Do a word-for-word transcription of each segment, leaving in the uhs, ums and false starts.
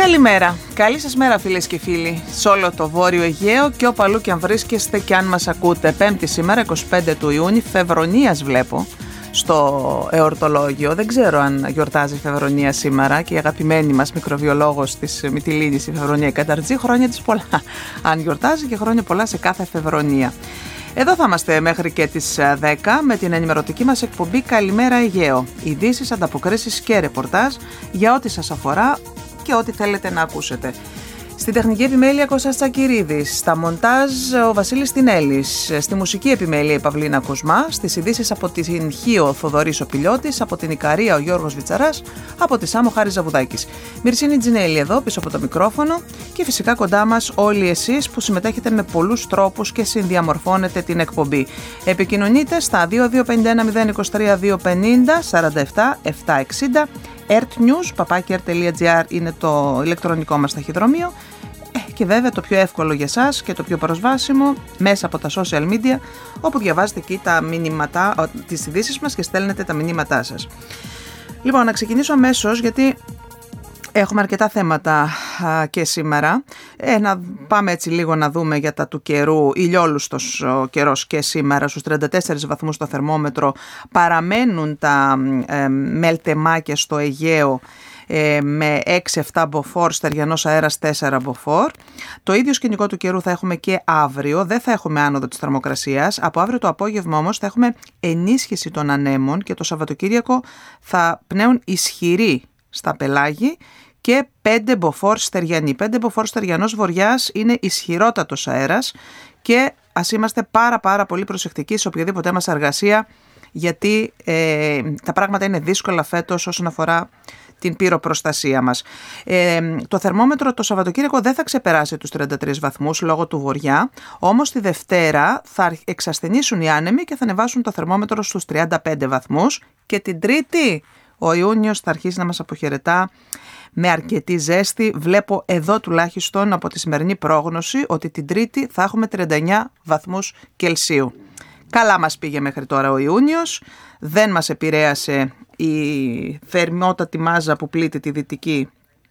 Καλημέρα. Καλή σας μέρα φίλες και φίλοι σε όλο το Βόρειο Αιγαίο και όπου αλλού και αν βρίσκεστε και αν μας ακούτε. Πέμπτη σήμερα, εικοστή πέμπτη του Ιούνιου, Φεβρονίας βλέπω στο εορτολόγιο. Δεν ξέρω αν γιορτάζει η Φεβρονία σήμερα και η αγαπημένη μας μικροβιολόγος της Μυτιλήνης, η Φεβρονία Καταρτζή, χρόνια της πολλά. Αν γιορτάζει και χρόνια πολλά σε κάθε Φεβρονία. Εδώ θα είμαστε μέχρι και τις δέκα με την ενημερωτική μας εκπομπή Καλημέρα Αιγαίο. Ειδήσεις, ανταποκρίσεις και ρεπορτάζ για ό,τι σας αφορά και ό,τι θέλετε να ακούσετε. Στην τεχνική επιμέλεια Κώστας Τσακυρίδης, στα μοντάζ ο Βασίλης Τινέλης, στη μουσική επιμέλεια η Παυλίνα Κοσμά, στις ειδήσεις από την Χίο ο Θοδωρής ο Πιλιώτης, από την Ικαρία ο Γιώργος Βιτσαράς, από τη Σάμο Χάρης Ζαβουδάκης. Μυρσίνη Τζινέλη εδώ πίσω από το μικρόφωνο και φυσικά κοντά μας όλοι εσείς που συμμετέχετε με πολλούς τρόπους και συνδιαμορφώνετε την εκπομπή. Επικοινωνείτε στα δύο δύο πέντε ένα μηδέν δύο τρία δύο πενήντα σαράντα επτά επτακόσια εξήντα. ertnews, παπάκι ερτ τελεία τζι άρ είναι το ηλεκτρονικό μας ταχυδρομείο ε, και βέβαια το πιο εύκολο για σας και το πιο προσβάσιμο μέσα από τα social media, όπου διαβάζετε εκεί τα μηνύματα, τις ειδήσεις μας και στέλνετε τα μηνύματά σας. Λοιπόν, να ξεκινήσω αμέσως γιατί έχουμε αρκετά θέματα α, και σήμερα. Ε, να πάμε έτσι λίγο να δούμε για τα του καιρού. Ηλιόλουστος ο καιρός και σήμερα, στους τριάντα τέσσερις βαθμούς το θερμόμετρο. Παραμένουν τα ε, μελτεμάκια στο Αιγαίο ε, με έξι εφτά μποφόρ, στεριανός αέρας τέσσερα μποφόρ. Το ίδιο σκηνικό του καιρού θα έχουμε και αύριο. Δεν θα έχουμε άνοδο της θερμοκρασίας. Από αύριο το απόγευμα όμως θα έχουμε ενίσχυση των ανέμων και το Σαββατοκύριακο θα πνέουν ισχυροί στα πελάγη και πέντε μποφόρ στεριανοί. πέντε μποφόρ στεριανός βοριάς είναι ισχυρότατος αέρας και ας είμαστε πάρα πάρα πολύ προσεκτικοί σε οποιαδήποτε μας εργασία, γιατί ε, τα πράγματα είναι δύσκολα φέτος όσον αφορά την πυροπροστασία μας. Ε, το θερμόμετρο το Σαββατοκύριακο δεν θα ξεπεράσει τους τριάντα τρεις βαθμούς λόγω του βοριά, όμως τη Δευτέρα θα εξασθενήσουν οι άνεμοι και θα ανεβάσουν το θερμόμετρο στους τριάντα πέντε βαθμούς και την Τρίτη ο Ιούνιος θα αρχίσει να μας αποχαιρετά με αρκετή ζέστη. Βλέπω εδώ τουλάχιστον από τη σημερινή πρόγνωση ότι την Τρίτη θα έχουμε τριάντα εννέα βαθμούς Κελσίου. Καλά μας πήγε μέχρι τώρα ο Ιούνιος, δεν μας επηρέασε η θερμότατη μάζα που πλήττει τη Δυτική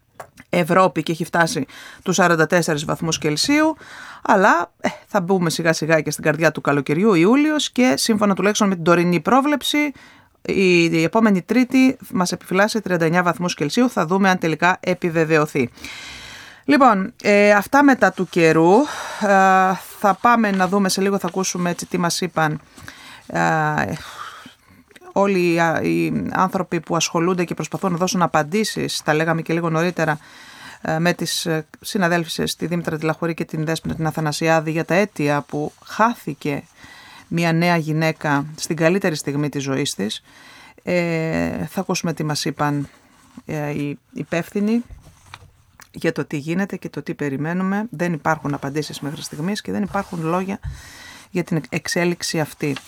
Ευρώπη και έχει φτάσει τους σαράντα τέσσερις βαθμούς Κελσίου, αλλά ε, θα μπούμε σιγά σιγά και στην καρδιά του καλοκαιριού Ιούλιος και σύμφωνα τουλάχιστον με την τωρινή πρόβλεψη Η, η επόμενη Τρίτη μας επιφυλάσσει τριάντα εννέα βαθμούς Κελσίου. Θα δούμε αν τελικά επιβεβαιωθεί. Λοιπόν, ε, αυτά μετά του καιρού. Ε, θα πάμε να δούμε σε λίγο, θα ακούσουμε έτσι τι μας είπαν ε, όλοι οι, οι άνθρωποι που ασχολούνται και προσπαθούν να δώσουν απαντήσεις. Τα λέγαμε και λίγο νωρίτερα ε, με τις συναδέλφισες, τη Δήμητρα Τηλαχωρή και την Δέσποινα την Αθανασιάδη, για τα αίτια που χάθηκε μια νέα γυναίκα στην καλύτερη στιγμή της ζωής της. Ε, θα ακούσουμε τι μας είπαν ε, οι υπεύθυνοι για το τι γίνεται και το τι περιμένουμε. Δεν υπάρχουν απαντήσεις μέχρι στιγμής και δεν υπάρχουν λόγια για την εξέλιξη αυτή.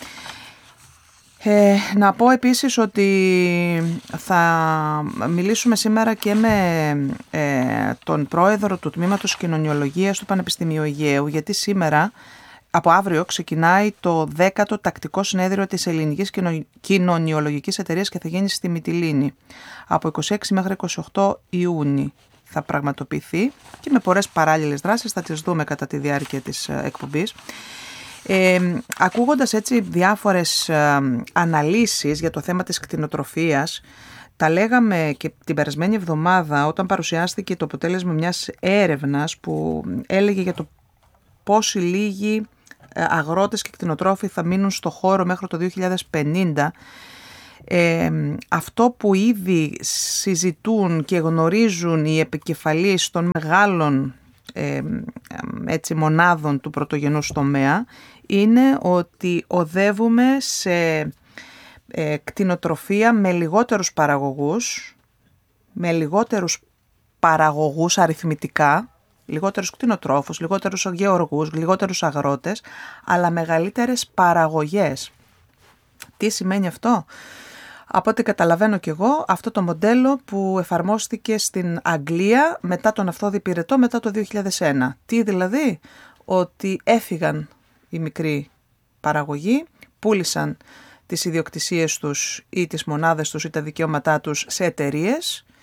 Ε, να πω επίσης ότι θα μιλήσουμε σήμερα και με ε, τον πρόεδρο του Τμήματος Κοινωνιολογίας του Πανεπιστημίου Αιγαίου, γιατί σήμερα από αύριο ξεκινάει το δέκατο τακτικό συνέδριο της Ελληνικής Κοινωνιολογικής Εταιρείας και θα γίνει στη Μυτιλήνη. Από είκοσι έξι μέχρι είκοσι οκτώ Ιούνιου θα πραγματοποιηθεί και με πολλές παράλληλες δράσεις, θα τις δούμε κατά τη διάρκεια της εκπομπής. Ε, ακούγοντας έτσι διάφορες ε, αναλύσεις για το θέμα της κτηνοτροφίας, τα λέγαμε και την περασμένη εβδομάδα όταν παρουσιάστηκε το αποτέλεσμα μιας έρευνας που έλεγε για το πόσοι λίγοι αγρότες και κτηνοτρόφοι θα μείνουν στο χώρο μέχρι το δύο χιλιάδες πενήντα. Ε, αυτό που ήδη συζητούν και γνωρίζουν οι επικεφαλείς των μεγάλων ε, έτσι, μονάδων του πρωτογενούς τομέα είναι ότι οδεύουμε σε ε, κτηνοτροφία με λιγότερους παραγωγούς, με λιγότερους παραγωγούς αριθμητικά, λιγότερους κτηνοτρόφους, λιγότερους γεωργούς, λιγότερους αγρότες, αλλά μεγαλύτερες παραγωγές. Τι σημαίνει αυτό? Από ό,τι καταλαβαίνω κι εγώ, αυτό το μοντέλο που εφαρμόστηκε στην Αγγλία μετά τον αυθόδη πυρετό, μετά το δύο χιλιάδες ένα. Τι δηλαδή? Ότι έφυγαν οι μικροί παραγωγοί, πούλησαν τις ιδιοκτησίες τους ή τις μονάδες τους ή τα δικαιώματά τους σε εταιρείες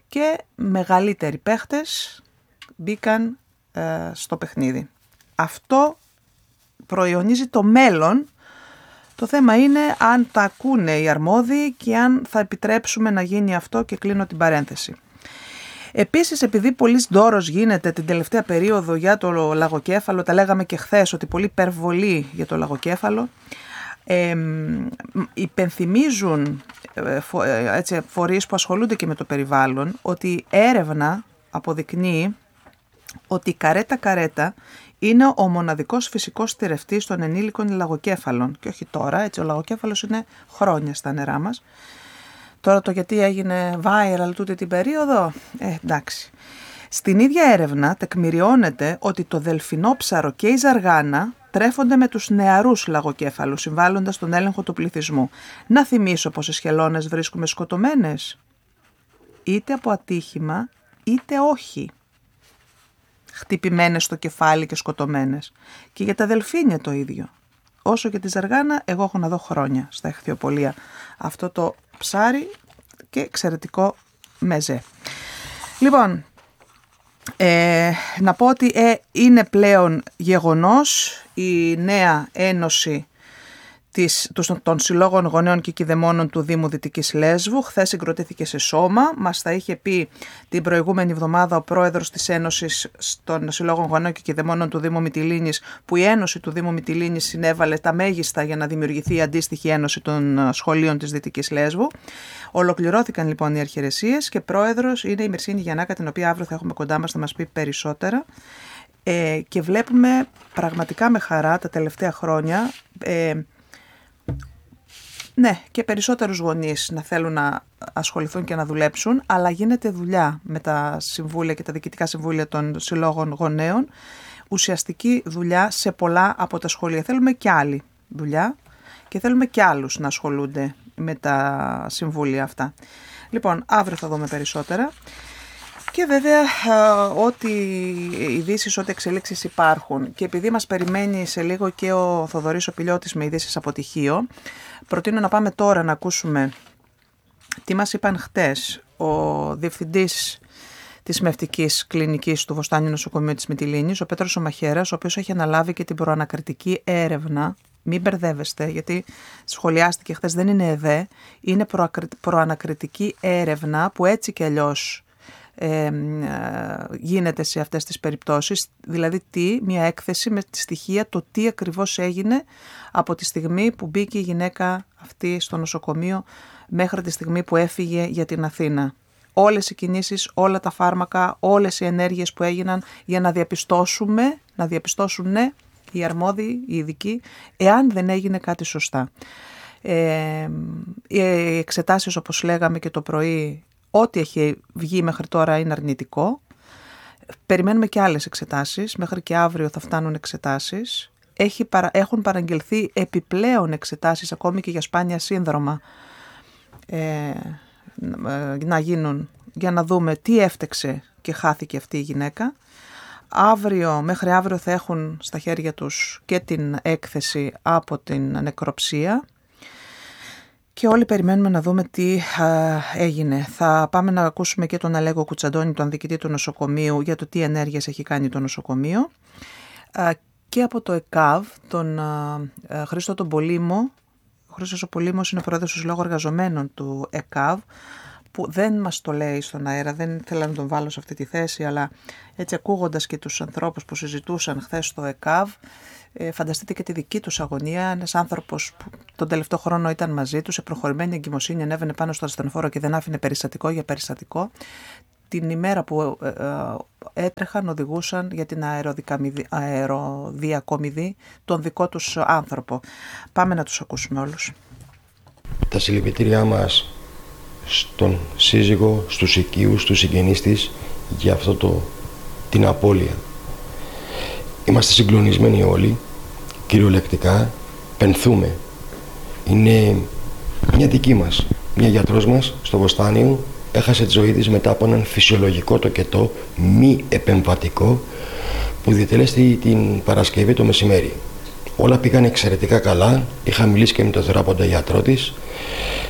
και μεγαλύτεροι παίχτες μπήκαν ε, στο παιχνίδι. Αυτό προϊονίζει το μέλλον. Το θέμα είναι αν τα ακούνε οι αρμόδιοι και αν θα επιτρέψουμε να γίνει αυτό, και κλείνω την παρένθεση. Επίσης, επειδή πολλής ντόρος γίνεται την τελευταία περίοδο για το λαγοκέφαλο, τα λέγαμε και χθες ότι πολύ υπερβολή για το λαγοκέφαλο, ε, υπενθυμίζουν ε, φο, ε, έτσι, φορείς που ασχολούνται και με το περιβάλλον ότι έρευνα αποδεικνύει ότι η καρέτα-καρέτα είναι ο μοναδικός φυσικός στηρευτής των ενήλικων λαγοκέφαλων. Και όχι τώρα, έτσι, ο λαγοκέφαλος είναι χρόνια στα νερά μας. Τώρα το γιατί έγινε viral τούτη την περίοδο, ε, εντάξει. Στην ίδια έρευνα τεκμηριώνεται ότι το δελφινόψαρο και η ζαργάνα τρέφονται με τους νεαρούς λαγοκέφαλους, συμβάλλοντας στον έλεγχο του πληθυσμού. Να θυμίσω πως οι σχελώνες βρίσκουμε σκοτωμένες, είτε από ατύχημα, είτε όχι. Χτυπημένες στο κεφάλι και σκοτωμένες. Και για τα δελφίνια το ίδιο. Όσο και τη ζαργάνα, εγώ έχω να δω χρόνια στα εχθιοπολία αυτό το ψάρι και εξαιρετικό μεζέ. Λοιπόν, ε, να πω ότι ε, είναι πλέον γεγονός η νέα ένωση της, των Συλλόγων Γονέων και Κηδεμόνων του Δήμου Δυτικής Λέσβου. Χθες συγκροτήθηκε σε σώμα. Μας τα είχε πει την προηγούμενη εβδομάδα ο πρόεδρος της Ένωσης των Συλλόγων Γονέων και Κηδεμόνων του Δήμου Μυτιλήνης, που η Ένωση του Δήμου Μυτιλήνης συνέβαλε τα μέγιστα για να δημιουργηθεί η αντίστοιχη Ένωση των Σχολείων της Δυτικής Λέσβου. Ολοκληρώθηκαν λοιπόν οι αρχιερεσίες και πρόεδρος είναι η Μυρσίνη Γιαννάκα, την οποία αύριο θα έχουμε κοντά μας να μας πει περισσότερα. Ε, και βλέπουμε πραγματικά με χαρά τα τελευταία χρόνια ε, ναι, και περισσότερους γονείς να θέλουν να ασχοληθούν και να δουλέψουν, αλλά γίνεται δουλειά με τα συμβούλια και τα διοικητικά συμβούλια των συλλόγων γονέων, ουσιαστική δουλειά σε πολλά από τα σχολεία. Θέλουμε και άλλη δουλειά και θέλουμε και άλλους να ασχολούνται με τα συμβούλια αυτά. Λοιπόν, αύριο θα δούμε περισσότερα. Και βέβαια ό,τι ειδήσεις, ό,τι εξελίξεις υπάρχουν. Και επειδή μας περιμένει σε λίγο και ο Θοδωρής ο Πηλιώτης με ειδήσεις από τυχείο, προτείνω να πάμε τώρα να ακούσουμε τι μας είπαν χτες ο διευθυντής της Μευτικής Κλινικής του Βοστάνιου Νοσοκομείου της Μυτιλήνης, ο Πέτρος ο Μαχαίρας, ο οποίος έχει αναλάβει και την προανακριτική έρευνα. Μην μπερδεύεστε, γιατί σχολιάστηκε χτες, δεν είναι ΕΔΕ, είναι προανακριτική έρευνα που έτσι κι αλλιώς Ε, γίνεται σε αυτές τις περιπτώσεις, δηλαδή τι, μια έκθεση με τη στοιχεία το τι ακριβώς έγινε από τη στιγμή που μπήκε η γυναίκα αυτή στο νοσοκομείο μέχρι τη στιγμή που έφυγε για την Αθήνα. Όλες οι κινήσεις, όλα τα φάρμακα, όλες οι ενέργειες που έγιναν για να διαπιστώσουμε, να διαπιστώσουν ναι, οι αρμόδιοι, οι ειδικοί, εάν δεν έγινε κάτι σωστά. Ε, οι εξετάσεις, όπως λέγαμε και το πρωί, ό,τι έχει βγει μέχρι τώρα είναι αρνητικό. Περιμένουμε και άλλες εξετάσεις. Μέχρι και αύριο θα φτάνουν εξετάσεις. Έχει, έχουν παραγγελθεί επιπλέον εξετάσεις ακόμη και για σπάνια σύνδρομα ε, να γίνουν, για να δούμε τι έφτεξε και χάθηκε αυτή η γυναίκα. Αύριο, μέχρι αύριο θα έχουν στα χέρια τους και την έκθεση από την νεκροψία. Και όλοι περιμένουμε να δούμε τι α, έγινε. Θα πάμε να ακούσουμε και τον Αλέγκο Κουτσαντώνη, τον διοικητή του νοσοκομείου, για το τι ενέργειες έχει κάνει το νοσοκομείο. Α, και από το ΕΚΑΒ, τον α, α, Χρήστο τον Πολύμο. Ο Χρήστος ο Πολύμος είναι πρόεδρος του Συλλόγου Εργαζομένων του ΕΚΑΒ, που δεν μας το λέει στον αέρα, δεν θέλω να τον βάλω σε αυτή τη θέση, αλλά έτσι ακούγοντας και τους ανθρώπους που συζητούσαν χθες στο ΕΚΑΒ, Ε, φανταστείτε και τη δική τους αγωνία. Ένας άνθρωπος που τον τελευταίο χρόνο ήταν μαζί τους, σε προχωρημένη εγκυμοσύνη, ανέβαινε πάνω στο ασθενοφόρο και δεν άφηνε περιστατικό για περιστατικό. Την ημέρα που ε, ε, έτρεχαν, οδηγούσαν για την αεροδιακομιδή τον δικό τους άνθρωπο. Πάμε να τους ακούσουμε όλους. Τα συλληπιτήριά μας στον σύζυγο, στους οικείους, στους συγγενείς της για αυτό το, την απώλεια. Είμαστε συγκλονισμένοι όλοι, κυριολεκτικά, πενθούμε. Είναι μια δική μας, μια γιατρός μας στο Βοστάνιο έχασε τη ζωή της μετά από έναν φυσιολογικό τοκετό, μη επεμβατικό, που διετέλεστη την Παρασκευή το μεσημέρι. Όλα πήγαν εξαιρετικά καλά, είχα μιλήσει και με τον θεράποντα γιατρό της.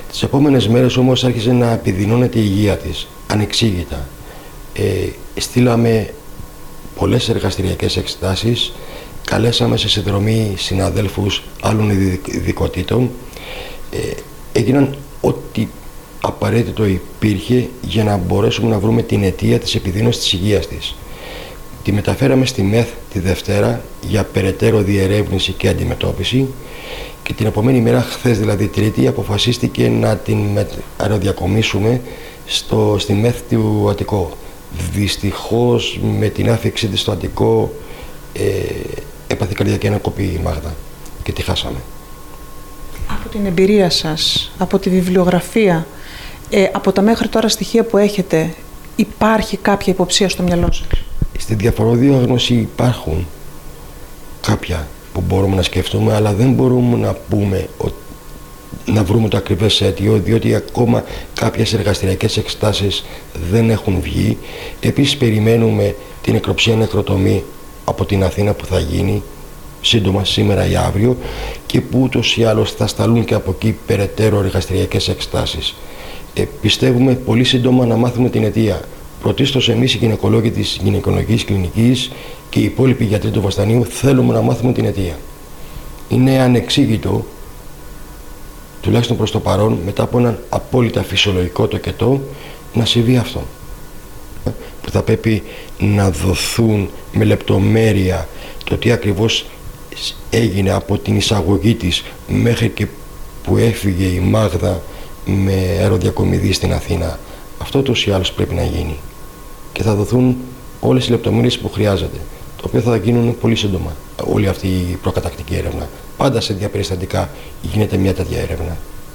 Τις επόμενες μέρες όμως άρχισε να επιδεινώνεται η υγεία της, ανεξήγητα. Ε, στείλαμε πολλές εργαστηριακές εξετάσεις, καλέσαμε σε συνδρομή συναδέλφους άλλων ειδικοτήτων, ε, έγιναν ό,τι απαραίτητο υπήρχε για να μπορέσουμε να βρούμε την αιτία της επιδείνωσης της υγείας της. Τη μεταφέραμε στη ΜΕΘ τη Δευτέρα για περαιτέρω διερεύνηση και αντιμετώπιση και την επομένη μέρα, χθες δηλαδή Τρίτη, αποφασίστηκε να την αεροδιακομίσουμε στο, στη ΜΕΘ του Αττικό. Δυστυχώς με την άφηξή της στο Αττικό ε, έπαθε καρδιακή ανακοπή η Μάγδα και τη χάσαμε. Από την εμπειρία σας, από τη βιβλιογραφία, ε, από τα μέχρι τώρα στοιχεία που έχετε, υπάρχει κάποια υποψία στο μυαλό σας? Στη διαφοροδιάγνωση υπάρχουν κάποια που μπορούμε να σκεφτούμε, αλλά δεν μπορούμε να πούμε ότι να βρούμε το ακριβές αίτιο, διότι ακόμα κάποιες εργαστηριακές εξετάσεις δεν έχουν βγει. Επίσης περιμένουμε την νεκροψία νεκροτομή από την Αθήνα που θα γίνει σύντομα, σήμερα ή αύριο, και που ούτως ή άλλως θα σταλούν και από εκεί περαιτέρω εργαστηριακές εξετάσεις. Ε, πιστεύουμε πολύ σύντομα να μάθουμε την αιτία. Πρωτίστως εμείς οι γυναικολόγοι της γυναικολογικής κλινικής και οι υπόλοιποι γιατροί του Βασθανείου θέλουμε να μάθουμε την αιτία. Είναι ανεξήγητο, τουλάχιστον προς το παρόν, μετά από έναν απόλυτα φυσιολογικό τοκετό, να συμβεί αυτό. Που θα πρέπει να δοθούν με λεπτομέρεια το τι ακριβώς έγινε από την εισαγωγή της μέχρι και που έφυγε η Μάγδα με αεροδιακομιδή στην Αθήνα. Αυτό τους ή άλλως πρέπει να γίνει. Και θα δοθούν όλες οι λεπτομέρειες που χρειάζεται, το οποίο θα γίνουν πολύ σύντομα όλη αυτή η προκατακτική έρευνα. Πάντα σε διαπεριστατικά γίνεται μια τέτοια έρευνα.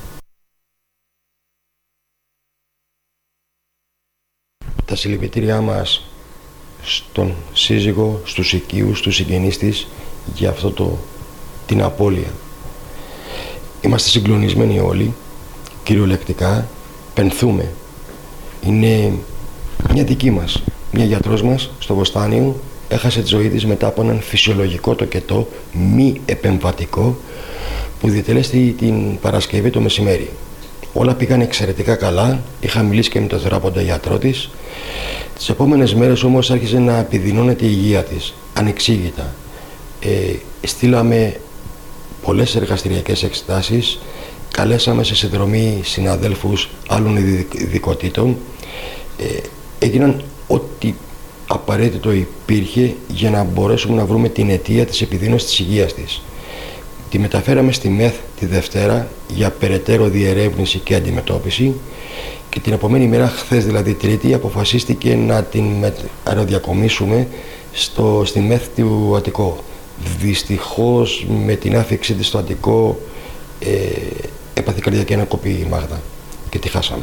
Τα συλληπιτήριά μας στον σύζυγο, στους οικείους, στους συγγενείς της για αυτό το, την απώλεια. Είμαστε συγκλονισμένοι όλοι, κυριολεκτικά, πενθούμε. Είναι μια δική μας, μια γιατρός μας στο Βοστάνιο έχασε τη ζωή της μετά από έναν φυσιολογικό τοκετό, μη επεμβατικό, που διετελέστη την Παρασκευή το μεσημέρι. Όλα πήγαν εξαιρετικά καλά, είχα μιλήσει και με τον θεράποντα γιατρό της. Τις επόμενες μέρες όμως άρχισε να επιδεινώνεται η υγεία της, ανεξήγητα. Ε, στείλαμε πολλές εργαστηριακές εξετάσεις, καλέσαμε σε συνδρομή συναδέλφους άλλων ειδικοτήτων, ε, έγιναν ό,τι απαραίτητο υπήρχε για να μπορέσουμε να βρούμε την αιτία της επιδείνωσης της υγείας της. Τη μεταφέραμε στη ΜΕΘ τη Δευτέρα για περαιτέρω διερεύνηση και αντιμετώπιση και την επομένη μέρα, χθες δηλαδή Τρίτη, αποφασίστηκε να την αεροδιακομίσουμε στο, στη ΜΕΘ του Αττικό. Δυστυχώς με την άφηξή της στο Αττικό ε, έπαθε καρδιακή ανακοπή η Μάγδα και τη χάσαμε.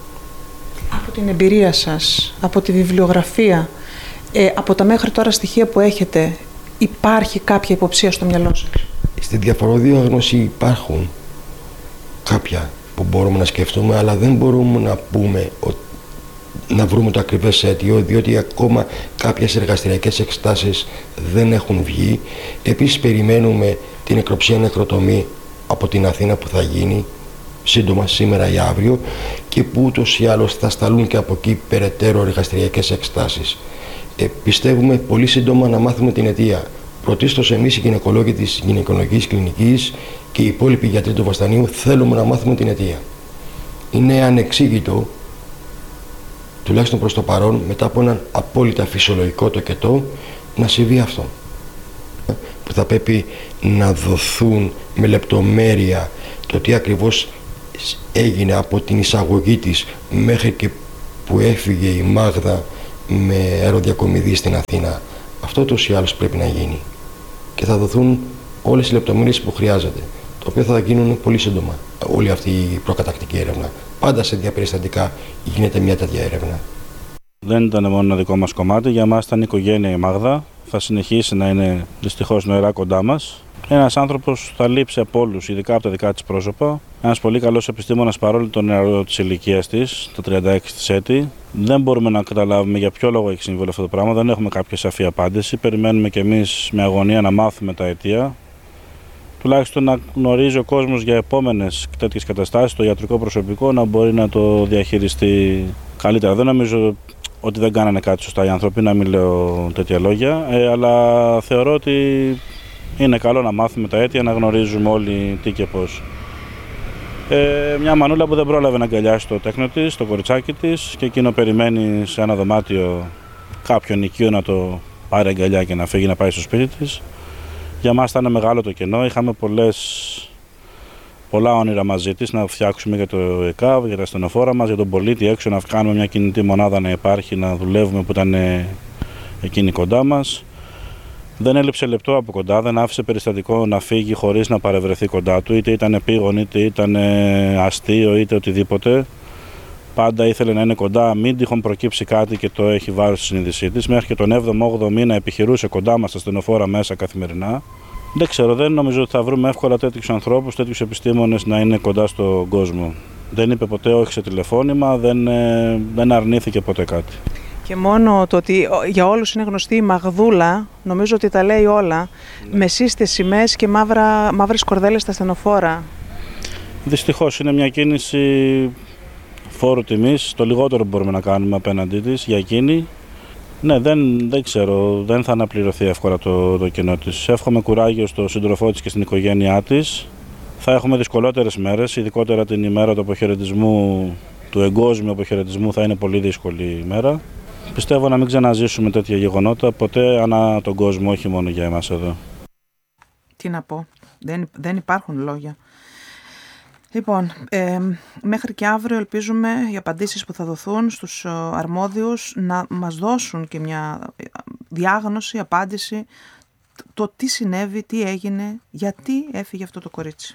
Από την εμπειρία σας, από τη βιβλιογραφία, ε, από τα μέχρι τώρα στοιχεία που έχετε, υπάρχει κάποια υποψία στο μυαλό σας? Στη διαφοροδιάγνωση υπάρχουν κάποια που μπορούμε να σκεφτούμε, αλλά δεν μπορούμε να πούμε ότι να βρούμε το ακριβές αίτιο, διότι ακόμα κάποιες εργαστηριακές εξετάσεις δεν έχουν βγει. Επίσης περιμένουμε την νεκροψία νεκροτομή από την Αθήνα που θα γίνει σύντομα, σήμερα ή αύριο, και που ούτως ή άλλως θα σταλούν και από εκεί περαιτέρω εργαστηριακές εξετάσεις. Ε, πιστεύουμε πολύ σύντομα να μάθουμε την αιτία. Πρωτίστως εμείς οι γυναικολόγοι της γυναικολογικής κλινικής και οι υπόλοιποι γιατροί του Βασθανείου θέλουμε να μάθουμε την αιτία. Είναι ανεξήγητο, τουλάχιστον προς το παρόν, μετά από έναν απόλυτα φυσιολογικό τοκετό, να συμβεί αυτό. Που θα πρέπει να δοθούν με λεπτομέρεια το τι ακριβώς έγινε από την εισαγωγή της μέχρι και που έφυγε η Μάγδα με αεροδιακομιδή στην Αθήνα. Αυτό τους ή άλλως πρέπει να γίνει. Και θα δοθούν όλες οι λεπτομέρειες που χρειάζεται, το οποίο θα γίνουν πολύ σύντομα όλη αυτή η προκατακτική έρευνα. Πάντα σε διαπεριστατικά γίνεται μια τέτοια έρευνα. Δεν ήταν μόνο ένα δικό μας κομμάτι, για μας ήταν η οικογένεια η Μάγδα. Θα συνεχίσει να είναι δυστυχώς νοερά κοντά μας. Ένας άνθρωπος θα λείψει από όλους, ειδικά από τα δικά της πρόσωπα. Ένας πολύ καλός επιστήμονας, παρόλο το νεαρό της ηλικίας της, τα τριάντα έξι της έτη. Δεν μπορούμε να καταλάβουμε για ποιο λόγο έχει συμβεί αυτό το πράγμα, δεν έχουμε κάποια σαφή απάντηση. Περιμένουμε κι εμείς με αγωνία να μάθουμε τα αιτία. τουλάχιστον να γνωρίζει ο κόσμος για επόμενες τέτοιες καταστάσεις, το ιατρικό προσωπικό να μπορεί να το διαχειριστεί καλύτερα. Δεν νομίζω ότι δεν κάνανε κάτι σωστά οι άνθρωποι, να μην λέω τέτοια λόγια, ε, αλλά θεωρώ ότι είναι καλό να μάθουμε τα αίτια, να γνωρίζουμε όλοι τι και πώς. Ε, μια μανούλα που δεν πρόλαβε να αγκαλιάσει το τέκνο της, το κοριτσάκι της, και εκείνο περιμένει σε ένα δωμάτιο κάποιον οικείο να το πάρει αγκαλιά και να φύγει να πάει στο σπίτι της. Για μας ήταν μεγάλο το κενό, είχαμε πολλές, πολλά όνειρα μαζί της, να φτιάξουμε για το ΕΚΑΒ, για τα ασθενοφόρα μας, για τον πολίτη έξω, να κάνουμε μια κινητή μονάδα να υπάρχει, να δουλεύουμε που ήταν εκείνη κοντά μας. Δεν έλειψε λεπτό από κοντά, δεν άφησε περιστατικό να φύγει χωρίς να παρευρεθεί κοντά του, είτε ήταν επίγον, είτε ήταν αστείο, είτε οτιδήποτε. Πάντα ήθελε να είναι κοντά, μην τυχόν προκύψει κάτι και το έχει βάρος στη συνείδησή της. Μέχρι και τον έβδομο όγδοο μήνα επιχειρούσε κοντά μας στα ασθενοφόρα μέσα καθημερινά. Δεν ξέρω, δεν νομίζω ότι θα βρούμε εύκολα τέτοιους ανθρώπους, τέτοιους επιστήμονες να είναι κοντά στον κόσμο. Δεν είπε ποτέ όχι σε τηλεφώνημα, δεν, δεν αρνήθηκε ποτέ κάτι. Και μόνο το ότι για όλους είναι γνωστή η Μαγδούλα, νομίζω ότι τα λέει όλα, ναι. Με σύστες σημαίες και μαύρα, μαύρες κορδέλες στα ασθενοφόρα. Δυστυχώς είναι μια κίνηση φόρου τιμής, το λιγότερο που μπορούμε να κάνουμε απέναντί της για εκείνη. Ναι, δεν, δεν ξέρω, δεν θα αναπληρωθεί εύκολα το, το κενό της. Εύχομαι κουράγιο στο σύντροφό της και στην οικογένειά της. Θα έχουμε δυσκολότερες μέρες, ειδικότερα την ημέρα του αποχαιρετισμού, του εγκόσμιου αποχαιρετισμού θα είναι πολύ δύσκολη ημέρα. Πιστεύω να μην ξαναζήσουμε τέτοια γεγονότα ποτέ ανά τον κόσμο, όχι μόνο για εμάς εδώ. Τι να πω, δεν, δεν υπάρχουν λόγια. Λοιπόν, ε, μέχρι και αύριο ελπίζουμε οι απαντήσεις που θα δοθούν στους αρμόδιους να μας δώσουν και μια διάγνωση, απάντηση, το τι συνέβη, τι έγινε, γιατί έφυγε αυτό το κορίτσι.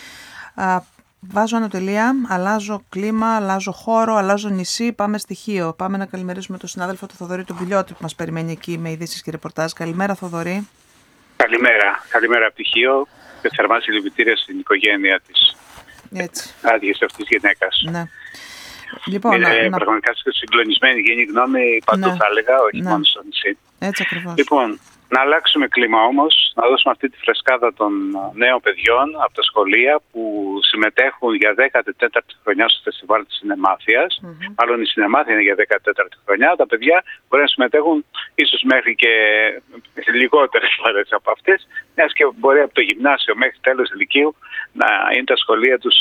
Α, βάζω ανατελεία, αλλάζω κλίμα, αλλάζω χώρο, αλλάζω νησί, πάμε στοιχείο. Πάμε να καλημερίσουμε τον συνάδελφο του Θοδωρή τον Πηλιώτη που μας περιμένει εκεί με ειδήσεις και ρεπορτάζ. Καλημέρα, Θοδωρή. Καλημέρα, καλημέρα από πτυχίο και θερμά συλληπιτήρια στην οικογένεια της. Έτσι. Άδειες αυτής της γυναίκας. Ναι. Λοιπόν, είναι να, πραγματικά συγκλονισμένη γενική γνώμη, παντού ναι. θα έλεγα, όχι ναι. μόνο στο νησί. Έτσι ακριβώς. Λοιπόν, να αλλάξουμε κλίμα όμως, να δώσουμε αυτή τη φρεσκάδα των νέων παιδιών από τα σχολεία που συμμετέχουν για δέκατη τέταρτη χρονιά στο φεστιβάλ της Συνεμάθειας. Mm-hmm. Μάλλον η Συνεμάθεια είναι για δέκατη τέταρτη χρονιά. Τα παιδιά μπορεί να συμμετέχουν ίσως μέχρι και λιγότερες φορές από αυτές, μιας και μπορεί από το γυμνάσιο μέχρι τέλος ηλικίου να είναι τα σχολεία τους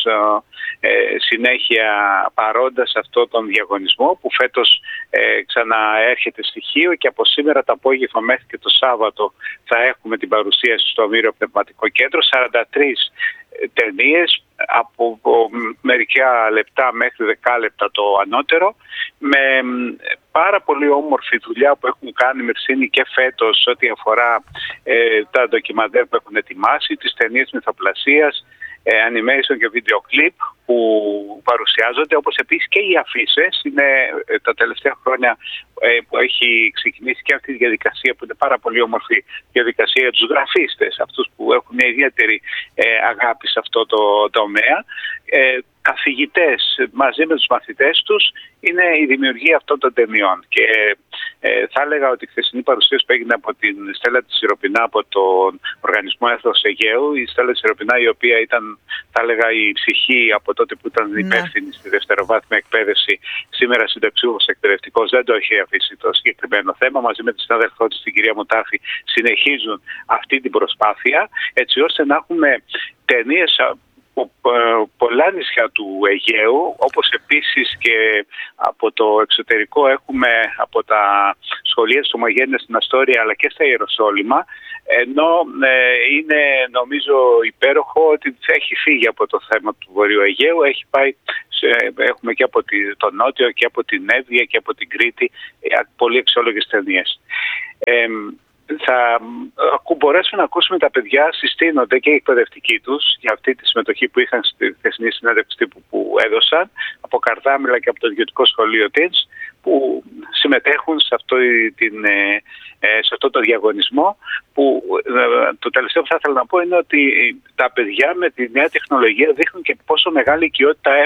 ε, συνέχεια παρόντα σε αυτόν τον διαγωνισμό που φέτος ε, ξαναέρχεται στοιχείο και από σήμερα το απόγευμα μέχρι και το Σάββατο θα έχουμε την παρουσίαση στο Ομήριο Πνευματικό Κέντρο, σαράντα τρεις ταινίες από μερικά λεπτά μέχρι δέκα λεπτά το ανώτερο, με πάρα πολύ όμορφη δουλειά που έχουν κάνει Μερσίνη και φέτος ό,τι αφορά ε, τα ντοκιμαντέρ που έχουν ετοιμάσει, τις ταινίες μυθοπλασίας, ε, animation και βίντεο κλιπ που παρουσιάζονται, όπως επίσης και οι αφίσες. Είναι ε, τα τελευταία χρόνια ε, που έχει ξεκινήσει και αυτή η διαδικασία που είναι πάρα πολύ όμορφη διαδικασία για τους γραφίστες, αυτούς που έχουν μια ιδιαίτερη ε, αγάπη σε αυτό το τομέα. Ε, καθηγητές μαζί με τους μαθητές τους είναι η δημιουργία αυτών των ταινιών και ε, θα έλεγα ότι η χθεσινή παρουσίαση που έγινε από την Στέλλα της Σιροπινά από τον Οργανισμό Έθνος Αιγαίου, η Στέλλα της Σιροπινά η οποία ήταν θα έλεγα η ψυχή από τότε που ήταν υπεύθυνη στη δευτεροβάθμια εκπαίδευση, σήμερα συνταξιούχος εκπαιδευτικός, δεν το έχει αφήσει το συγκεκριμένο θέμα, μαζί με τη συνάδελφό της την κυρία Μουτάφη συνεχίζουν αυτή την προσπάθεια έτσι ώστε να έχουμε ταινίες από πολλά νησιά του Αιγαίου, όπως επίσης και από το εξωτερικό έχουμε από τα σχολεία της Ομογένειας στην Αστόρια αλλά και στα Ιεροσόλυμα, ενώ ε, είναι νομίζω υπέροχο ότι έχει φύγει από το θέμα του Βορείου Αιγαίου, έχει πάει, σε, έχουμε και από τη, το Νότιο και από την Εύβοια και από την Κρήτη ε, πολύ αξιόλογες ταινίες. Ε, θα μπορέσουμε να ακούσουμε τα παιδιά συστήνονται και οι εκπαιδευτικοί τους για αυτή τη συμμετοχή που είχαν στη χθεσινή συνέντευξη τύπου που έδωσαν από Καρδάμιλα και από το Ιδιωτικό Σχολείο ΤΙΝΣ που συμμετέχουν σε αυτό, την, σε αυτό το διαγωνισμό που το τελευταίο που θα ήθελα να πω είναι ότι τα παιδιά με τη νέα τεχνολογία δείχνουν και πόσο μεγάλη οικειότητα έχουν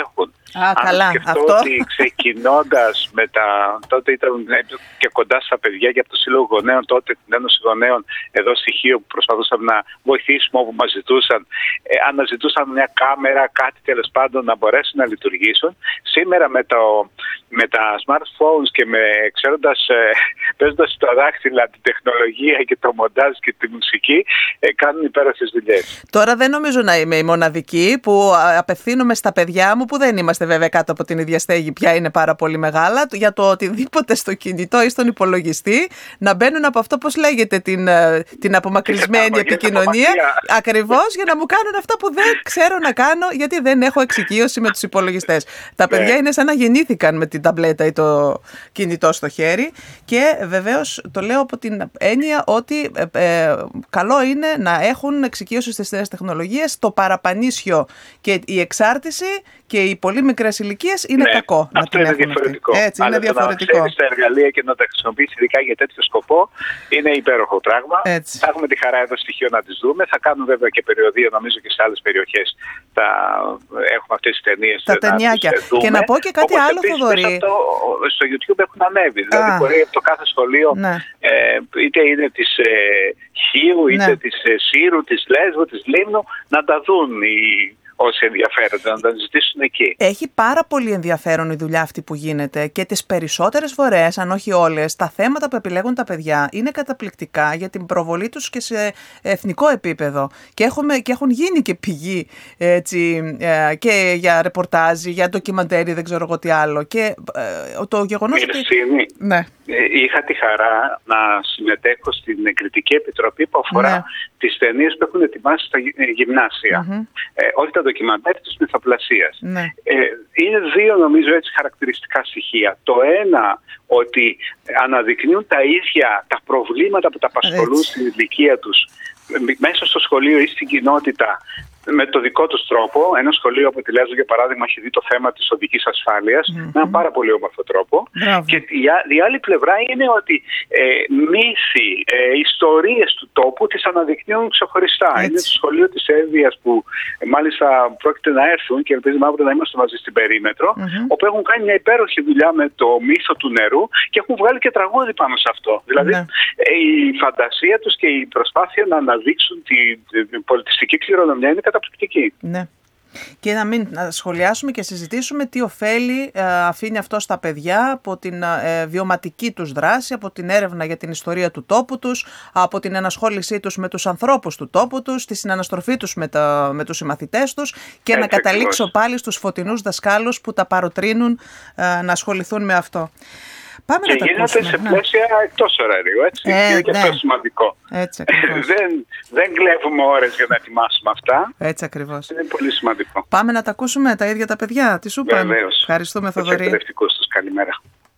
Α, Αν καλά, σκεφτώ αυτό. ότι ξεκινώντας με τα... τότε ήταν και κοντά στα παιδιά και από το Σύλλογο Γονέων, τότε την Ένωση Γονέων εδώ στοιχείο που προσπαθούσαμε να βοηθήσουμε όπου μας ζητούσαν, ε, αναζητούσαν μια κάμερα, κάτι τέλος πάντων να μπορέσουν να λειτουργήσουν. Σήμερα με, το, με τα smartphones και με ξέροντας, ε, παίζοντας τα δάχτυλα την τεχνολογία και το μοντάζ και τη μουσική, ε, κάνουν υπέροχες δουλειές. Τώρα δεν νομίζω να είμαι η μοναδική που απευθύνομαι στα παιδιά μου, που δεν είμαστε βέβαια κάτω από την ίδια στέγη, πια είναι πάρα πολύ μεγάλα, για το οτιδήποτε στο κινητό ή στον υπολογιστή να μπαίνουν από αυτό, πώς λέγεται, την, την απομακρυσμένη επικοινωνία, ακριβώς, για να μου κάνουν αυτά που δεν ξέρω να κάνω, γιατί δεν έχω εξοικείωση με τους υπολογιστές. Τα παιδιά είναι σαν να γεννήθηκαν με την ταμπλέτα ή το κινητό στο χέρι, και βεβαίως το λέω από την έννοια ότι ε, ε, καλό είναι να έχουν εξοικείωση στις νέες τεχνολογίες. Το παραπανίσιο και η εξάρτηση και οι πολύ μικρές ηλικίες είναι ναι, κακό να την είναι έχουν διαφορετικό. αυτή. Έτσι, αλλά είναι διαφορετικό. Να ξέρεις τα εργαλεία και να τα χρησιμοποιήσεις ειδικά για τέτοιο σκοπό είναι υπέροχο πράγμα. Έτσι. Θα έχουμε τη χαρά εδώ στοιχείο να τις δούμε. Θα κάνουν βέβαια και περιοδία, νομίζω, και σε άλλες περιοχές. Θα έχουμε αυτές τις ταινίες. Τα ταινιάκια. Και να πω και κάτι όπως άλλο, Θοδωρή. Το, στο YouTube έχουν ανέβει. Α, δηλαδή μπορεί από το κάθε σχολείο, ναι. ε, είτε είναι της ε, Χίου, είτε ναι. της ε, Σύρου, της Λέσβου, της Λίμνου, να τα δουν οι όσοι ενδιαφέρονται, να τα ζητήσουν εκεί. Έχει πάρα πολύ ενδιαφέρον η δουλειά αυτή που γίνεται, και τις περισσότερες φορές, αν όχι όλες, τα θέματα που επιλέγουν τα παιδιά είναι καταπληκτικά για την προβολή τους και σε εθνικό επίπεδο. Και, έχουμε, και έχουν γίνει και πηγή, έτσι, και για ρεπορτάζ, για ντοκιμαντέρι, δεν ξέρω εγώ τι άλλο. Και το γεγονός ότι... Ναι. Είχα τη χαρά να συμμετέχω στην κριτική επιτροπή που αφορά ναι. τις ταινίες που έχουν ετοιμάσει στα γυμνάσια. Mm-hmm. Ε, όχι τα ντοκιμαντέρ της μυθοπλασίας. Ναι. Ε, είναι δύο, νομίζω, έτσι χαρακτηριστικά στοιχεία. Το ένα, ότι αναδεικνύουν τα ίδια τα προβλήματα που τα απασχολούν έτσι. Στην ηλικία τους μέσα στο σχολείο ή στην κοινότητα, με το δικό τους τρόπο. Ένα σχολείο από τη Λέσβο, για παράδειγμα, έχει δει το θέμα της οδικής ασφάλειας mm-hmm. με έναν πάρα πολύ όμορφο τρόπο. Μπράβο. Και η, η άλλη πλευρά είναι ότι ε, μύθοι, ε, ιστορίες του τόπου τις αναδεικνύουν ξεχωριστά. Έτσι. Είναι το σχολείο της Εύβοιας που ε, μάλιστα πρόκειται να έρθουν και ελπίζουμε αύριο να είμαστε μαζί στην περίμετρο, mm-hmm. όπου έχουν κάνει μια υπέροχη δουλειά με το μύθο του νερού και έχουν βγάλει και τραγούδι πάνω σε αυτό. Δηλαδή ναι. ε, η φαντασία τους και η προσπάθεια να αναδείξουν την, την πολιτιστική κληρονομιά είναι καταπληκτική. Ναι. Και να μην να σχολιάσουμε και συζητήσουμε τι ωφέλη ε, αφήνει αυτό στα παιδιά από την ε, βιωματική τους δράση, από την έρευνα για την ιστορία του τόπου τους, από την ενασχόλησή τους με τους ανθρώπους του τόπου τους, τη συναναστροφή τους με, τα, με τους συμμαθητές τους και έτσι, να καταλήξω ακριβώς. Πάλι στους φωτεινούς δασκάλους που τα παροτρύνουν ε, να ασχοληθούν με αυτό. Πάμε και γίνεται σε πλαίσια ναι. εκτός ωραρίου, έτσι. Ε, είναι και ναι. αυτό σημαντικό. Έτσι, δεν, δεν κλέβουμε ώρες για να ετοιμάσουμε αυτά. Έτσι ακριβώς. Είναι πολύ σημαντικό. Πάμε να τα ακούσουμε τα ίδια τα παιδιά. Τι σου είπαν. Βεβαίως. Ευχαριστούμε, Θοδωρή. Τους εκπαιδευτικούς τους, καλημέρα.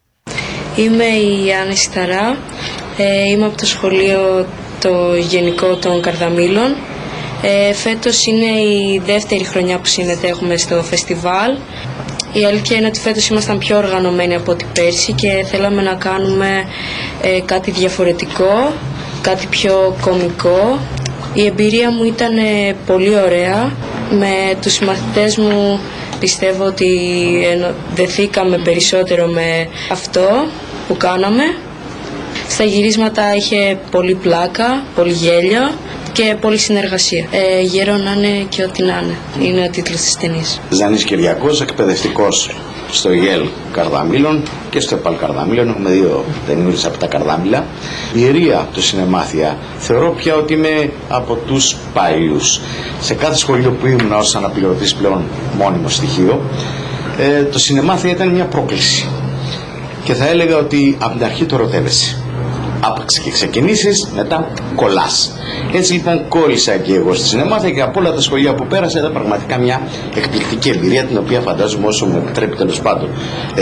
Είμαι η Άννη Σιταρά. Ε, είμαι από το σχολείο το Γενικό των Καρδαμήλων. Ε, φέτος είναι η δεύτερη χρονιά που συμμετέχουμε στο φεστιβάλ. Η αλήθεια είναι ότι φέτος ήμασταν πιο οργανωμένοι από ό,τι πέρσι και θέλαμε να κάνουμε ε, κάτι διαφορετικό, κάτι πιο κωμικό. Η εμπειρία μου ήταν ε, πολύ ωραία. Με τους συμμαθητές μου πιστεύω ότι ενδεθήκαμε περισσότερο με αυτό που κάναμε. Στα γυρίσματα είχε πολύ πλάκα, πολύ γέλιο και πολλή συνεργασία. Ε, γέρο να είναι και ό,τι να είναι. Είναι ο τίτλος της ταινίας. Ζανής Κυριακός, εκπαιδευτικός στο ΓΕΛ Καρδαμήλων και στο ΕΠΑΛ Καρδαμήλων. Έχουμε δύο ταινίες από τα Καρδάμηλα. Η ιερία του Συνεμάθεια θεωρώ πια ότι είναι από τους παλιούς. Σε κάθε σχολείο που ήμουν ως αναπληρωτής πλέον μόνιμο στοιχείο, ε, το Συνεμάθεια ήταν μια πρόκληση. Και θα έλεγα ότι από την αρχή το ερωτεύεσαι. Άπαξ και ξεκινήσεις, μετά κολλάς. Έτσι λοιπόν κόλλησα και εγώ στη Συνεμάθεια και από όλα τα σχολεία που πέρασα ήταν πραγματικά μια εκπληκτική εμπειρία, την οποία φαντάζομαι όσο μου επιτρέπει τέλος πάντων ε,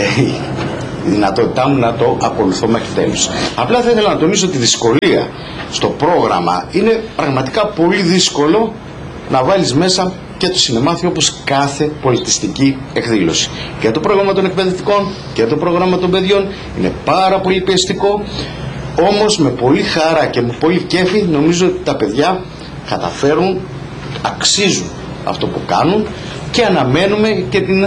η δυνατότητά μου να το ακολουθώ μέχρι τέλους. Απλά θα ήθελα να τονίσω τη δυσκολία στο πρόγραμμα. Είναι πραγματικά πολύ δύσκολο να βάλεις μέσα και το Συνεμάθειο όπως κάθε πολιτιστική εκδήλωση. Και το πρόγραμμα των εκπαιδευτικών και το πρόγραμμα των παιδιών είναι πάρα πολύ πιεστικό. Όμως με πολύ χαρά και με πολύ κέφι νομίζω ότι τα παιδιά καταφέρουν, αξίζουν αυτό που κάνουν και αναμένουμε και την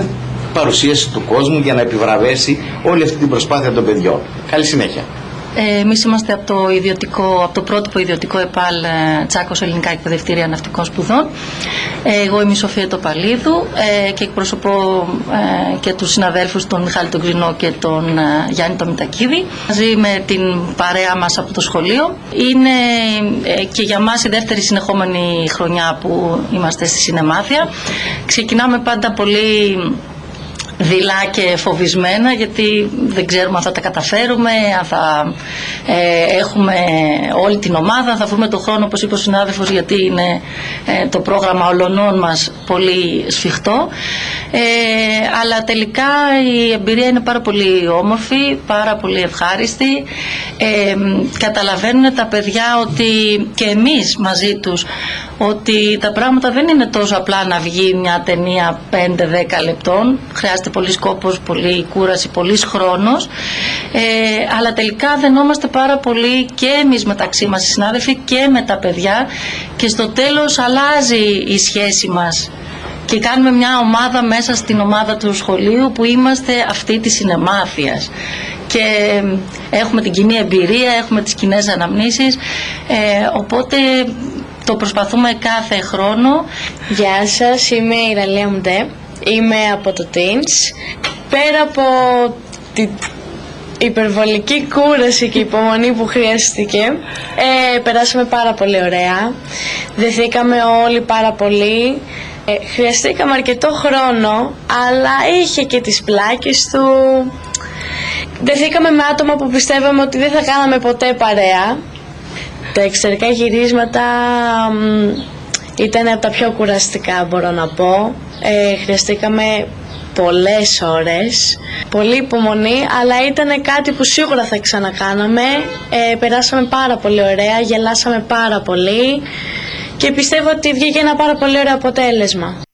παρουσίαση του κόσμου για να επιβραβεύσει όλη αυτή την προσπάθεια των παιδιών. Καλή συνέχεια. Εμείς είμαστε από το, ιδιωτικό, από το πρότυπο ιδιωτικό ΕΠΑΛ Τσάκος Ελληνικά Εκπαιδευτήρια Ναυτικών Σπουδών. Εγώ είμαι η Σοφία Τοπαλίδου και εκπροσωπώ και τους συναδέλφους τον Μιχάλη τον Ξινό και τον Γιάννη τον Μητακίδη. Μαζί με την παρέα μας από το σχολείο. Είναι και για μας η δεύτερη συνεχόμενη χρονιά που είμαστε στη συνεμάθεια. Ξεκινάμε πάντα πολύ δειλά και φοβισμένα, γιατί δεν ξέρουμε αν θα τα καταφέρουμε, αν θα ε, έχουμε όλη την ομάδα, αν θα βρούμε τον χρόνο, όπως είπε ο συνάδελφος, γιατί είναι ε, το πρόγραμμα ολονών μας πολύ σφιχτό. Ε, αλλά τελικά η εμπειρία είναι πάρα πολύ όμορφη, πάρα πολύ ευχάριστη. Ε, καταλαβαίνουν τα παιδιά ότι, και εμείς μαζί τους, ότι τα πράγματα δεν είναι τόσο απλά να βγει μια ταινία πέντε δέκα λεπτών. Χρειάζεται πολύς κόπος, πολλή κούραση, πολύς χρόνος. Ε, αλλά τελικά δενόμαστε πάρα πολύ και εμείς μεταξύ μας οι συνάδελφοι και με τα παιδιά, και στο τέλος αλλάζει η σχέση μας. Και κάνουμε μια ομάδα μέσα στην ομάδα του σχολείου που είμαστε αυτή της συνεμάθειας. Και έχουμε την κοινή εμπειρία, έχουμε τις κοινές αναμνήσεις, ε, οπότε το προσπαθούμε κάθε χρόνο. Γεια σας, είμαι η Ραλία Μουντέ, είμαι από το Teens. Πέρα από την υπερβολική κούραση και υπομονή που χρειάστηκε, ε, περάσαμε πάρα πολύ ωραία, δεθήκαμε όλοι πάρα πολύ. Ε, χρειαστήκαμε αρκετό χρόνο, αλλά είχε και τις πλάκες του. Δεθήκαμε με άτομα που πιστεύαμε ότι δεν θα κάναμε ποτέ παρέα. Τα εξωτερικά γυρίσματα μ, ήταν από τα πιο κουραστικά, μπορώ να πω. Ε, χρειαστήκαμε πολλές ώρες, πολλή υπομονή, αλλά ήταν κάτι που σίγουρα θα ξανακάναμε. Ε, περάσαμε πάρα πολύ ωραία, γελάσαμε πάρα πολύ και πιστεύω ότι βγήκε ένα πάρα πολύ ωραίο αποτέλεσμα.